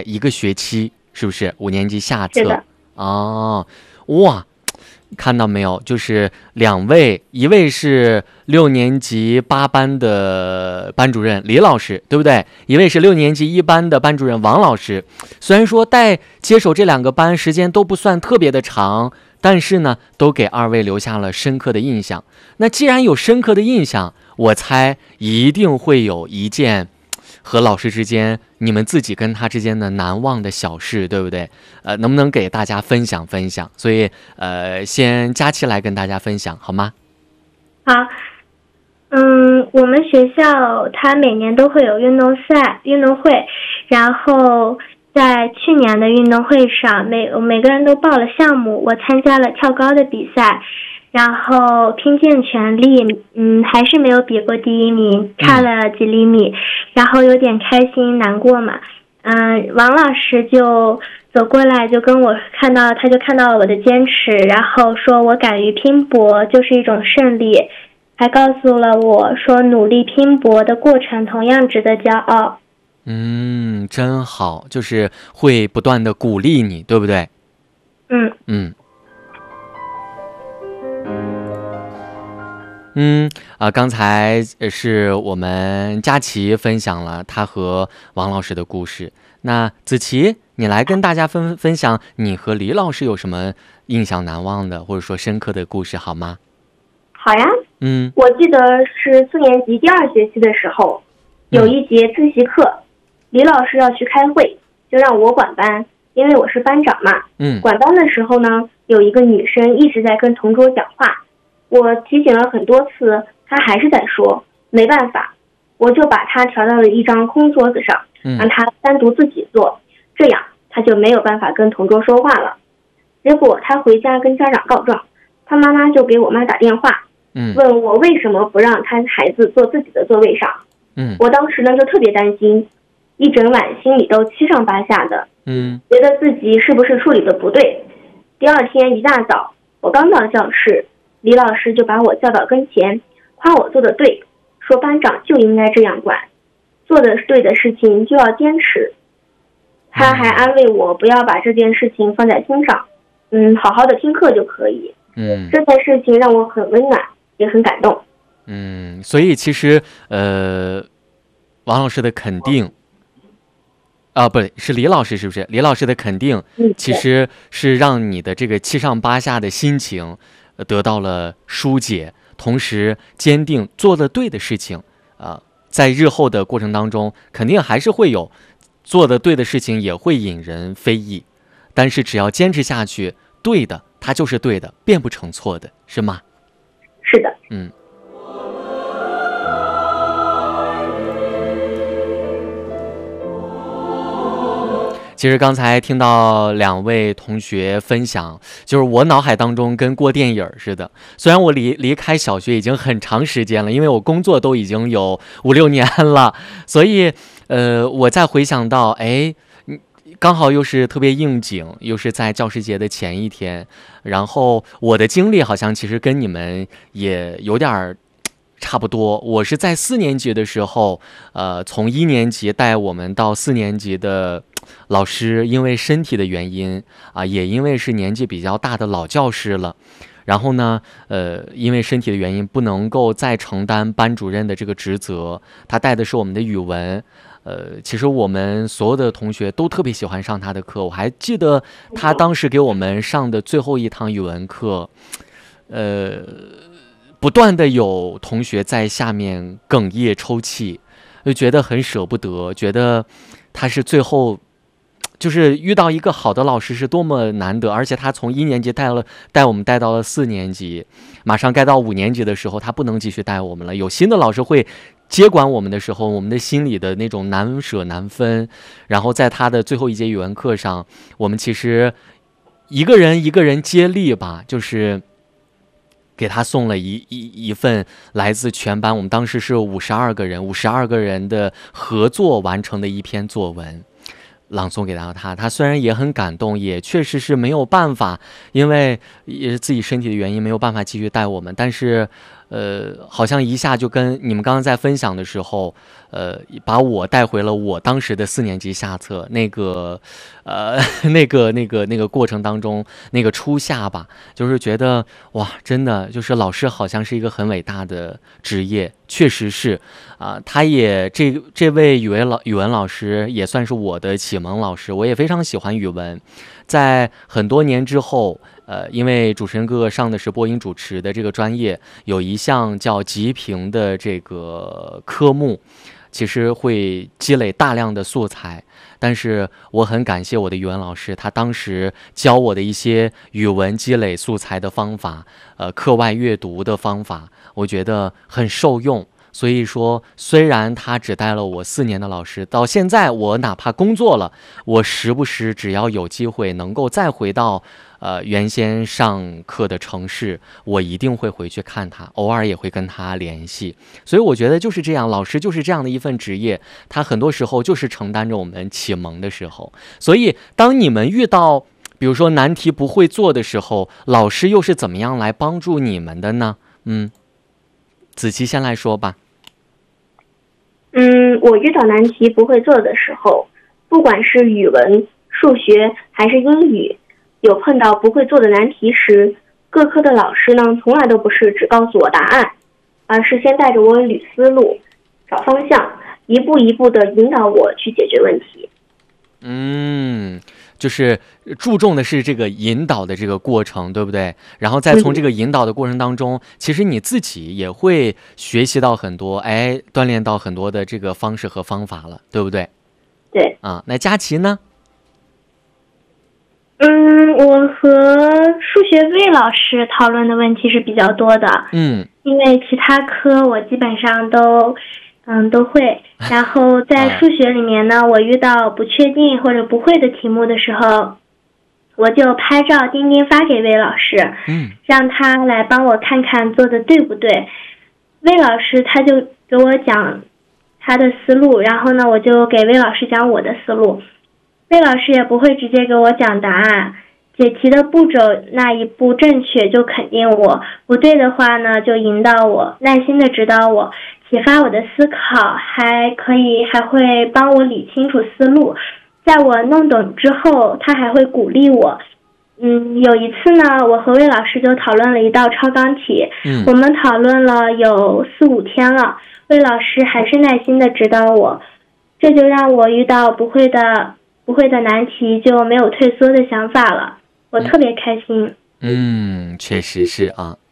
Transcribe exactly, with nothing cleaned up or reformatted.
一个学期，是不是？五年级下册。 是的。 哦，哇，看到没有？就是两位，一位是六年级八班的班主任李老师，对不对？一位是六年级一班的班主任王老师。虽然说带接手这两个班时间都不算特别的长，但是呢，都给二位留下了深刻的印象。那既然有深刻的印象，我猜一定会有一件和老师之间，你们自己跟他之间的难忘的小事，对不对？呃，能不能给大家分享分享？所以，呃，先佳琪来跟大家分享，好吗？ 好，嗯，我们学校它每年都会有运动赛、运动会，然后在去年的运动会上，每每个人都报了项目，我参加了跳高的比赛。然后拼尽全力，嗯，还是没有比过第一名，差了几厘米，嗯、然后有点开心难过嘛。嗯、呃，王老师就走过来，就跟我看到，他就看到了我的坚持，然后说我敢于拼搏就是一种胜利，还告诉了我说努力拼搏的过程同样值得骄傲。 嗯，真好，就是会不断的鼓励你，对不对？ 嗯嗯。嗯啊、呃，刚才是我们佳琪分享了她和王老师的故事。那子琪，你来跟大家分分享你和李老师有什么印象难忘的，或者说深刻的故事，好吗？ 好呀。 嗯， 我记得是四年级第二学期的时候，有一节自习课，嗯、李老师要去开会，就让我管班，因为我是班长嘛。 嗯， 管班的时候呢，有一个女生一直在跟同桌讲话。我提醒了很多次，他还是在说，没办法，我就把他调到了一张空桌子上，让他单独自己坐，这样他就没有办法跟同桌说话了。结果他回家跟家长告状，他妈妈就给我妈打电话，问我为什么不让他孩子坐自己的座位上。 嗯， 我当时呢就特别担心，一整晚心里都七上八下的， 嗯， 觉得自己是不是处理的不对。第二天一大早，我刚到教室，李老师就把我叫到跟前，夸我做得对，说班长就应该这样管，做的对的事情就要坚持。他还安慰我不要把这件事情放在心上，嗯，好好的听课就可以。 嗯， 这件事情让我很温暖，也很感动。 嗯，所以其实呃，王老师的肯定。啊，不是李老师，是不是？李老师的肯定，其实是让你的这个七上八下的心情得到了疏解，同时坚定做的对的事情啊、呃，在日后的过程当中，肯定还是会有做的对的事情，也会引人非议，但是只要坚持下去，对的它就是对的，变不成错的，是吗？ 是的。 嗯。其实刚才听到两位同学分享，就是我脑海当中跟过电影似的。虽然我离离开小学已经很长时间了，因为我工作都已经有五六年了，所以呃，我再回想到，哎，刚好又是特别应景，又是在教师节的前一天，然后我的经历好像其实跟你们也有点差不多。我是在四年级的时候，呃，从一年级带我们到四年级的老师，因为身体的原因啊，也因为是年纪比较大的老教师了，然后呢，呃，因为身体的原因不能够再承担班主任的这个职责，他带的是我们的语文。呃，其实我们所有的同学都特别喜欢上他的课，我还记得他当时给我们上的最后一堂语文课，呃。不断的有同学在下面哽咽抽泣，就觉得很舍不得，觉得他是最后就是遇到一个好的老师是多么难得，而且他从一年级带了带我们带到了四年级，马上该到五年级的时候，他不能继续带我们了，有新的老师会接管我们的时候，我们的心里的那种难舍难分。然后在他的最后一节语文课上，我们其实一个人一个人接力吧，就是给他送了一一一份来自全班，我们当时是五十二个人，五十二个人的合作完成的一篇作文，朗诵给到他。他虽然也很感动，也确实是没有办法，因为也是自己身体的原因没有办法继续带我们，但是呃，好像一下就跟你们刚刚在分享的时候，呃，把我带回了我当时的四年级下册那个，呃，那个那个那个过程当中，那个初夏吧，就是觉得哇，真的就是老师好像是一个很伟大的职业，确实是啊、他也这这位语文老语文老师也算是我的启蒙老师，我也非常喜欢语文，在很多年之后。呃，因为主持人哥哥上的是播音主持的这个专业，有一项叫级评的这个科目，其实会积累大量的素材。但是我很感谢我的语文老师，他当时教我的一些语文积累素材的方法，呃，课外阅读的方法，我觉得很受用。所以说，虽然他只带了我四年的老师，到现在我哪怕工作了，我时不时只要有机会能够再回到呃原先上课的城市，我一定会回去看他，偶尔也会跟他联系。所以我觉得就是这样，老师就是这样的一份职业，他很多时候就是承担着我们启蒙的时候。所以当你们遇到比如说难题不会做的时候，老师又是怎么样来帮助你们的呢？嗯，子琪先来说吧。 嗯，我遇到难题不会做的时候，不管是语文、数学还是英语，有碰到不会做的难题时，各科的老师呢，从来都不是只告诉我答案，而是先带着我捋思路、找方向，一步一步的引导我去解决问题。 嗯，就是注重的是这个引导的这个过程，对不对？然后再从这个引导的过程当中，其实你自己也会学习到很多，哎，锻炼到很多的这个方式和方法了，对不对？ 对。 啊，那佳琪呢？ 嗯，我和数学魏老师讨论的问题是比较多的。 嗯， 因为其他科我基本上都嗯都会，然后在数学里面呢，我遇到不确定或者不会的题目的时候，我就拍照钉钉发给魏老师， 嗯， 让他来帮我看看做的对不对。魏老师他就给我讲他的思路，然后呢，我就给魏老师讲我的思路。魏老师也不会直接给我讲答案，解题的步骤那一步正确就肯定我，不对的话呢就引导我，耐心的指导我，启发我的思考，还可以还会帮我理清楚思路。在我弄懂之后，他还会鼓励我。嗯，有一次呢，我和魏老师就讨论了一道超纲题， 嗯， 我们讨论了有四五天了，魏老师还是耐心的指导我，这就让我遇到不会的不会的难题就没有退缩的想法了，我特别开心。 嗯，确实是啊。